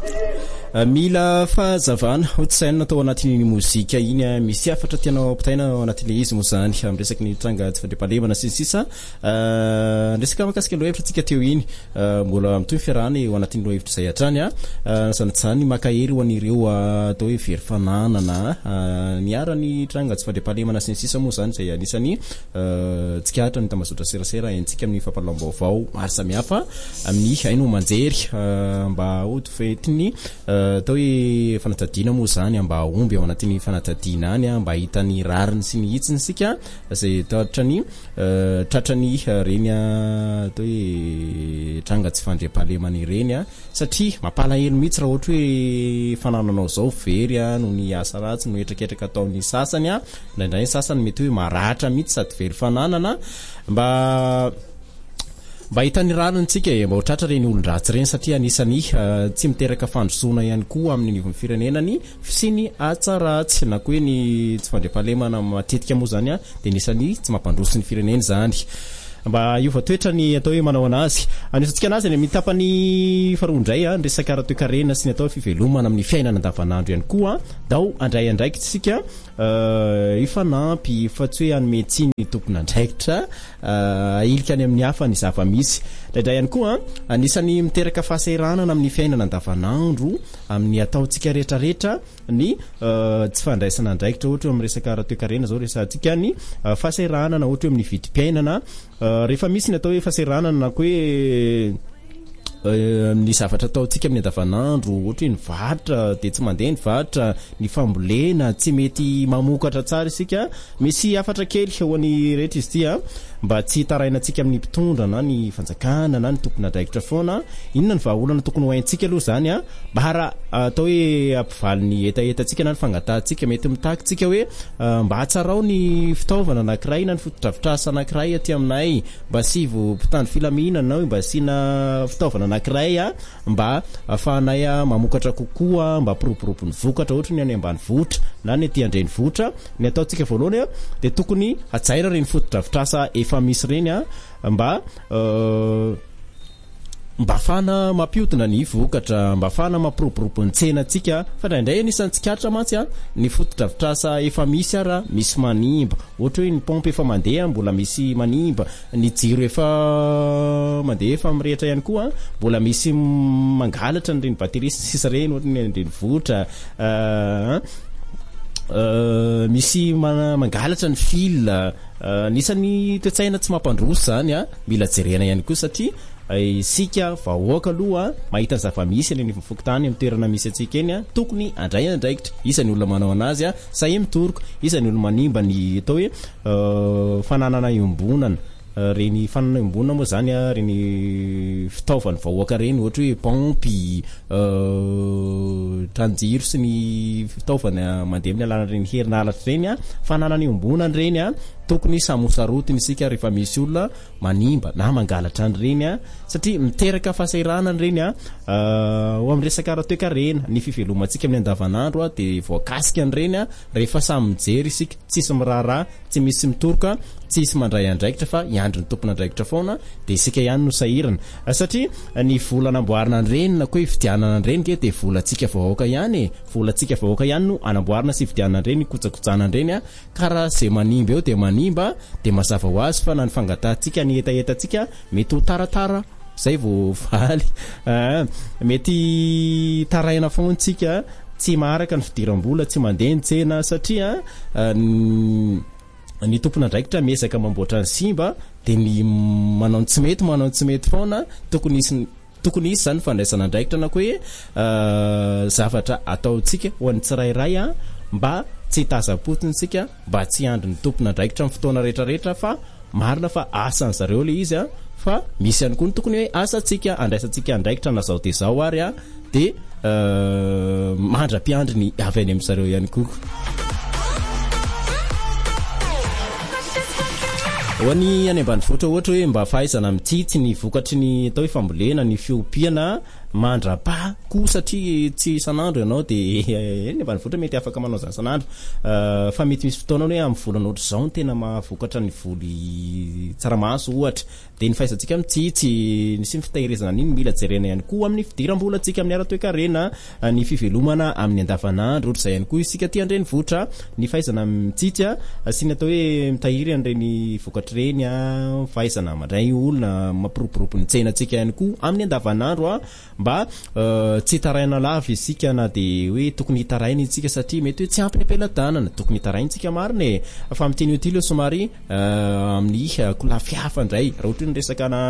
Mila fahazavana ohatsaina atao anatin'ny mozika iny misy afatra tianao apitaina anatin'le izy moa zany amresaky ny tranga tsy fandriampahalemana sy ny sisa resaka makasika lohevitra tsika teo iny mbola mitoy fiarahana eo anatin'ny lohevitra izay hatrany sanatizany makahery ho an'ireo atao hoe very fananana niarany tranga tsy fandriampahalemana sy ny sisa moa zany izay anisany tsikahatra ny tamazotra serasera haintsika amin'ny fampalaom-baovao maro samihafa amin'ny haino manjery mba ody fetiny atao hoe fanatadiana moa zany mba omby ao anatin'ny fanatadiana any mba hitany rariny sy ny hitsiny sika izay tratrany reny atao hoe tranga tsy fandriampahalemana ireny satria mampalahelo mihitsy raha ohatra hoe fanananao zao very no ny asa ratsy no etraketraka ataon'ny sasany indraindray ny sasany mety hoe maratra mihitsy sady very fananana mba hitany ranontsika mba ho tratra reny olon-dratsy reny satria anisany tsy miteraka fandrosoana ihany koa amin'ny nivon'ny firenenany sy ny atsaratsy na koa hoe ny tsy fandriampahalemana matetika moa zany dia anisany tsy mampandroso ny firenena zany mba iova toetra ny atao hoe manao anazy anisantsika anazy any mitapany faharoandray resaka ara-toe-karena sy ny atao fivelomana amin'ny fiainana andavanandro ihany koa dao andray andraiky tsika ifanampy fa tsy hoe anometsiny ny tompona andraikitra ilika any amin'ny hafa ny zava-misy draindray ihany koa anisany miteraka fahasahiranana amin'ny fiainana andavanandro amin'ny ataontsika rehetrarehetra ny tsy fandraisana andraikitra ohatra amin'ny resaka ara-toe-karena zao resantsika ny fahasahiranana ohatra hoe amin'ny vidim-piainana rehefa misy ny atao hoe fahasahiranana na koa hoe amin'ny zavatra ataontsika amin'ny andavanandro ohatra hoe ny vatra dia tsy mandeha ny vatra ny fambolena tsy mety mamokatra tsara isika misy afatra kely ho an'ny rehetra izy tia mba tsy tarainantsika amin'ny mpitondra na ny fanjakana na ny tompona andraikitra foana inona ny vahaolana tokony ho haintsika aloha zany mba atao hoe ampivaly ny etaetantsika na ny fangatantsika mety mitakitsika hoe mba hatsarao ny fitaovana anankiray na ny fotodrafitrasa anankiray aty aminay mba sy mpitandro filaminana hoe mba sina fitaovana anankiray mba afahanay mamokatra kokoa mba piropiropony vokatra ohatra ny any ambany vohitra na ny aty andreny vohitra ny ataontsika voalohany dia tokony hatsaira reny fotodrafitrasa efa misy reny mba afahana mampiodina ny vokatra mba afahana mampiropiropony tsenantsika fa indraindray anisany tsikatra mantsy ny fotodrafitrasa efa misy misy manimba ohatra hoe ny pompe efa mandeha mbola misy manimba ny jiro efa mandeha efa mirehitra ihany koa mbola misy mangalatra ny reny bateria sisa reny ohatra ny reny vohitra misy mangalatra ny fil nisany toetsaina tsy mampandroso zany mila jerena ihany koa satria isika vahoaka aloha mahita ny zava-misy any mifokotany amin'ny toerana misy atsika eny tokony andray andraikitra isan'ny olona manao anazy sahy mitoroko isan'ny olona manimba ny atao hoe fananana iombonana reny fanana iombonana moa zany reny fitaovany vahoaka reny ohatra hoe pompy tranjiro sy ny fitaovana mandeha amin'ny alalana reny herinaratra reny fananana iombonana reny tokony samosarotiny isika rehefa misy olona manimba na mangalatra any reny satria miteraka fahasahiranany reny ho amin'ny resaka ara-toe-karena ny fivelomantsika amin'ny andavanandro dia voakasika ny reny rehefa samy mijery isika tsisy miraharaha tsy misy mitoroka tsisy mandray andraikitra fa iandry ny tompona andraikitra foana dia isika ihany no sahirana satria ny vola anamboarina any reny na koa fidianana any reny dia volantsika vahoaka ihany volantsika vahoaka ihany no anamboarina sy fidianana any reny kotsakotsana any reny ka raha izay manimba eo dia manimba dia mazava ho azy fa na ny fangatantsika ny etaetantsika mety ho taratara zay vao valy mety taraina foantsika tsy maharaka ny fidiram-bola tsy mandeha ny tsena satria ny tompona andraikitra miezaka mamboatra ny simba dia ny manao tsy mety foana tokony isy zany fandraisana andraikitra na koa hoe zavatra ataontsika ho an'ny tsirairay mba tsy hitazam-potinytsika mba tsy andry ny tompona andraikitra amin'ny fotoana rehetrarehetra fa marina fa asan'ny zareo le izy fa misy ihany koa ny tokony hoe asantsika andraisantsika andraikitra na zao dia zao ary dia mandra-piandry ny avy any amin'ny zareo ihany koa hoany any ambanivohitra ohatra hoe mba fahaizana mitsitsy ny vokatry ny atao hoe fambolena ny fiompiana mandrapa ko satria tsy isan'andro ianao de eny ambanivohitra mety afaka manao zany isan'andro fa mety misy fotoana hoe amin'ny volana ohatry zao tena mahafokatra ny voly tsaramaso ohatra de ny fahaisantsika mitsitsy ny sy ny fitahirizana an'iny mila jerena ihany koa amin'ny fidiram-bolantsika amin'ny ara-toe-karena ny fivelomana amin'ny andavanandro ohatry zay ihany koa isika ty andrenivohitra ny fahaizana mitsitsy sy ny atao hoe mitahiry an'ireny vokatra ireny fahaizana mandray olona mampiropiropy ny tsenantsika ihany koa amin'ny andavanandro mba tsy taraina lava isika na de hoe tokony hitaraina isika satria mety hoe tsy ampy ampelantanana tokony hitaraintsika marina fa amiteny io ty leo somary amin'ny kolafiafa indray raha ohatra ny resaka na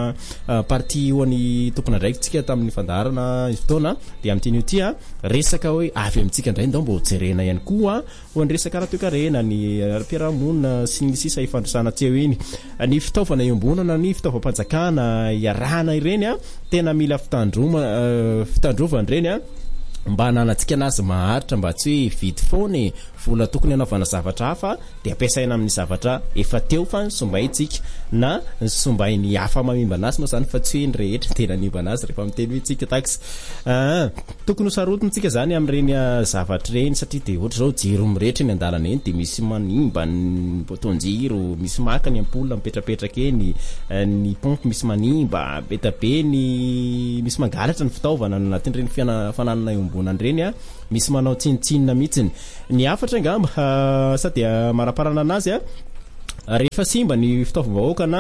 parti eo any tompona ndraikitsika tamin'ny fandarana fotoana de amiteny io ty resaka hoe avy amintsika indray ndao mba jerena ihany koa ho ny resaka ara-toe-karena ny ara-piarahamonina sy ny sisa ifandrosana tsy eo iny ny fitaovana iombonana ny fitaovam-panjakana iarahana ireny tena mila fitandrovana ireny mba nanantsika anazy maharitra mba tsy hoe vidy foana vola tokony anaovana zavatra hafa de ampiasaina amin'ny zavatra efa teo fa sombaitsika na sombainy hafa mamimba anazy moa zany fa tsy hoe ny rehetra tena nimba anazy rehefa miteny hoe tsika tax tokony hosarotintsika zany amin'ireny zavatra ireny satria de ohatra zao jiro mirehetra eny andalana eny de misy manimba ny boton-jiro misy maka ny ampola mipetrapetraka eny ny pompe misy manimba betabe ny misy mangalatra ny fitaovana anatin'ireny fananana iombonana ireny misy manao tsinitsinina mihitsiny ny afatra ngamba sady maraparana anazy rehefa simba ny fitaovam-bahoakana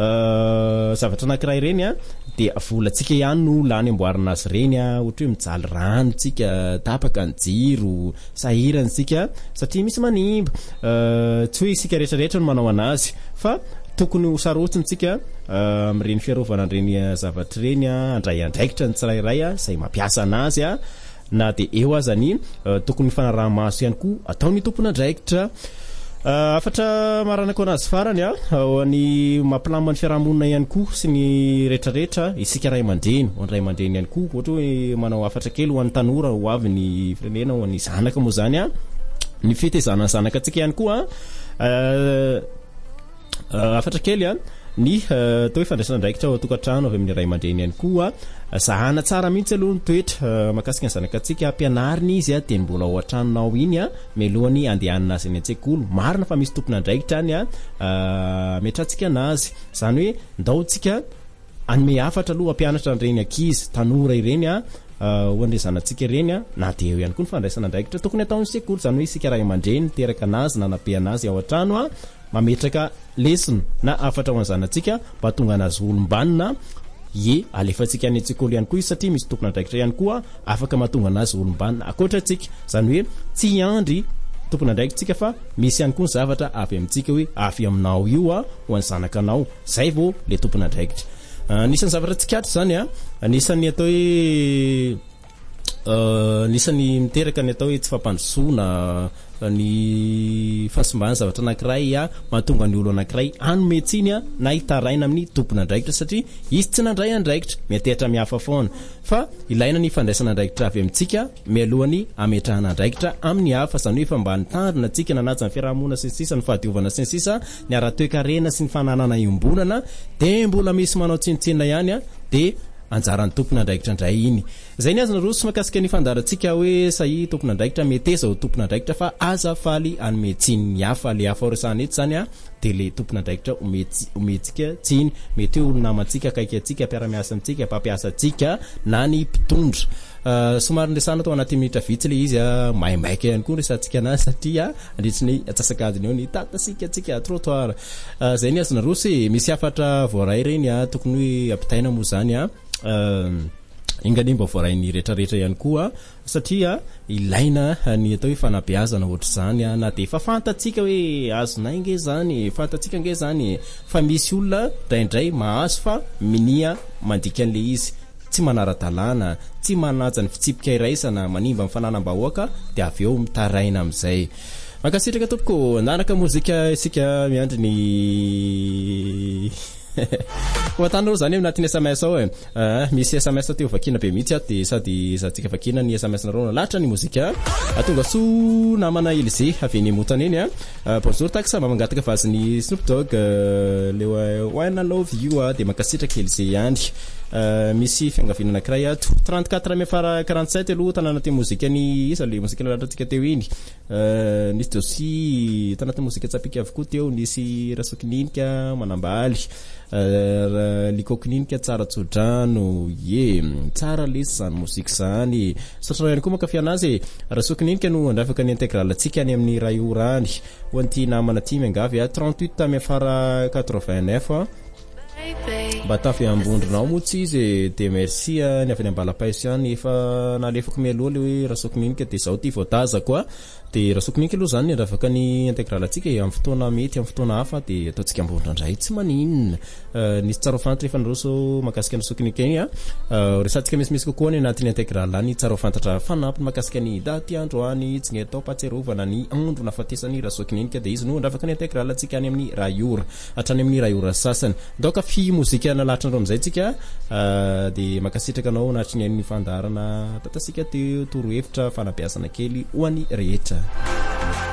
zavatra anankiray ireny de volantsika ihany no lany amboarina azy ireny ohatra hoe mijaly rano tsika tapaka ny jiro sahirana tsika satria misy manimba tsy hoe isika rehetrarehetra no manao anazy fa tokony hosarotintsika amin'ireny fiarovana an'ireny zavatra ireny andray andraikitra ny tsirairay izay mampiasa anazy na de eo azany tokony fanaraha-maso ihany koa ataony tompona andraikitra afatra maranako anazy farany ho any mampilamina ny fiarahamonina ihany koa sy ny rehetrarehetra isika ray aman-dreny ho any ray aman-dreny ihany koa ohatra hoe manao afatra kely ho an'ny tanora ho avy ny firenena ho an'ny zanaka moa zany ny fitezana ny zanaka antsika ihany koa afatra kely ny atao hoe fandraisana andraikitra ao atokantrano avy amin'ny ray aman-dreny ihany koa zahana tsara mihitsy aloha ny toetra mahakasika ny zanakatsika ampianarina izy de mbola ao an-tranonao iny melohany andehanana azy any an-tsekoly marina fa misy tompona andraikitra any metrantsika anazy zany hoe ndao tsika anome afatra aloha ampianatra an'ireny ankizy tanora ireny ho an'ireny zanantsika ireny na de eo ihany koa ny fandraisana andraikitra tokony ataon'ny sekoly zany hoe isika ray aman-dreny teraka anazy nanabe anazy ao an-trano mametraka lesona na afatra ho an'zanantsika mba tonga anazy olombanina alefantsika any an-tsekoly ihany koa izy satria misy tompona andraikitra ihany koa afaka mahatonga anazy olombanina akoatratsika zany hoe tsy andry tompona andraikitsika fa misy ihany koa ny zavatra avy amintsika hoe avy aminao io ho an'ny zanakanao zay vao le tompona andraikitra nisan'ny zavatra tsikatra zany nisan'ny atao hoe nisan'ny miteraka ny atao hoe tsy fampandrosoana ny fahasimbana zavatra anankiray mahatonga ny olo anankiray anometsiny na hitaraina amin'ny tompona andraikitra satria izy tsy nandray andraikitra miatehatra mihafa foana fa ilaina ny fandraisana andraikitra avy amintsika mialohany ametrahana andraikitra amin'ny hafa zany hoe fa mba nitandrina tsika nanaja ny fiarahamonina sy ny sisa ny fahadiovana sy ny sisa ny ara-toe-karena sy ny fananana iombonana de mbola misy manao tsinitsinina ihany de anjaran'ny tompona andraikitra indray iny zay ny azona roso makasika ny fandarantsika hoe sahi tompona andraikitra meteza ho tompona andraikitra fa aza faly anometsiny ny hafa le hafa resahana eto zany de le tompona andraikitra ometsika tsiny mety hoe olonamantsika akaiky atsika mpiara-miasa amintsika mpampiasa atsika na ny mpitondra somary ndresana tao anaty minitra vitsy le izy maimaika ihany koa resantsika anazy satria andritsiny atsasakadiny eo ny tatasika atsika trottoir zay ny azona roso misy afatra voaray reny tokony hoe ampitaina moa zany inganimba voarainy rehetrarehetra ihany koa satria ilaina ny atao hoe fanabeazana ohatra zany na de efa fantatsika hoe azonay nge zany fantatsika nge zany fa misy olona draindray mahazo fa minia mandika an'le izy tsy manara-dalàna tsy manaja ny fitsipika iraisana manimba amin'ny fananam-bahoaka de avy eo mitaraina amin'izay makasitraka tompoko nanaka mozika isika miandry ny Watano zany anatin'ny SMS ao misy SMS teo vakina be mihitsy de sady zatsika vakina ny SMS narona latra ny mozika atonga so namana Elise avy ny motaneny bonjour taxa mamangataka vazy ny Snoop Dogg le when I love you de makasitraka Elise yandry misy fiangaviana anankiray ato 34 may fara 47 aloha tanàna te mozika ny isa le mozika lalantsika teo iny nisy aussi tanàna te mozika tsapika avokoa teo nisy Rasokininika manambaly likokininika tsara tsodrano tsara lesy zany mozika zany sotra ihany koa mankafy anazy Rasokininika no andrafaka ny intégral atsika any amin'ny rayorany ho anty namana ty miangavy 38 may fara 89 batafy ambondronao motsy izy de merci ny avy ambalapaisiany efa nalefako mialoha le hoe Rasokininika de zao ty vodaza koa de Rasokininika aloha zany andravaka ny intégral atsika amin'ny fotoana mety amin'ny fotoana hafa de ataotsika ambondrandray tsy maninona nisy tsarofantatra efa niroso makasika ny Rasokininika igny resatsika misy kokoa ny anatin'ny intégral any tsarofantatra fanampy makasika ny daty andro any tsy atao patserovana ny andro nafatesany Rasokininika de izy no andravaka ny intégral atsika any amin'ny rayora hatrany amin'ny rayora sasany donc fi mozika nalatran'ireo amizay tsika de makasitraka anao natry ny fandarana tatasika teo torohevitra fanabeazana kely ho an'ny rehetra